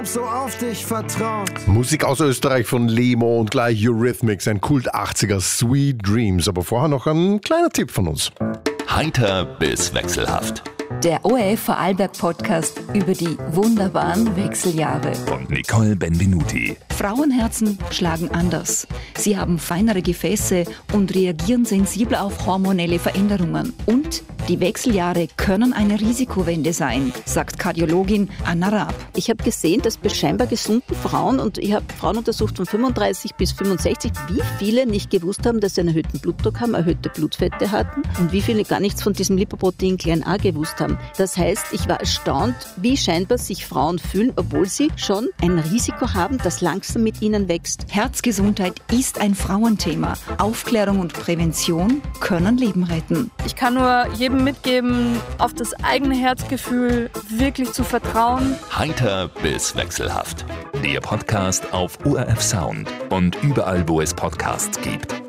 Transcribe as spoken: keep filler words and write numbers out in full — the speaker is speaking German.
so auf dich vertraut. Musik aus Österreich von Lemo und gleich Eurythmics, ein Kult achtziger Sweet Dreams. Aber vorher noch ein kleiner Tipp von uns. Heiter bis wechselhaft. Der O R F Vorarlberg Podcast über die wunderbaren Wechseljahre. Und Nicole Benvenuti. Frauenherzen schlagen anders. Sie haben feinere Gefäße und reagieren sensibler auf hormonelle Veränderungen. Und die Wechseljahre können eine Risikowende sein, sagt Kardiologin Anna Raab. Ich habe gesehen, dass bei scheinbar gesunden Frauen, und ich habe Frauen untersucht von fünfunddreißig bis fünfundsechzig, wie viele nicht gewusst haben, dass sie einen erhöhten Blutdruck haben, erhöhte Blutfette hatten und wie viele gar nichts von diesem Lipoprotein klein a gewusst haben. Das heißt, ich war erstaunt, wie scheinbar sich Frauen fühlen, obwohl sie schon ein Risiko haben, das langsam mit ihnen wächst. Herzgesundheit ist ein Frauenthema. Aufklärung und Prävention können Leben retten. Ich kann nur jedem mitgeben, auf das eigene Herzgefühl wirklich zu vertrauen. Heiter bis wechselhaft. Der Podcast auf O R F Sound und überall, wo es Podcasts gibt.